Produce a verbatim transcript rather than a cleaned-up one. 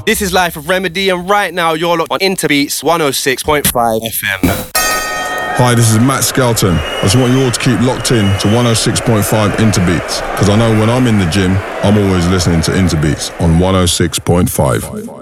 This is Life of Remedy, and right now you're locked on Interbeats one oh six point five F M. Hi, this is Matt Skelton. I just want you all to keep locked in to one oh six point five Interbeats, because I know when I'm in the gym, I'm always listening to Interbeats on one oh six point five.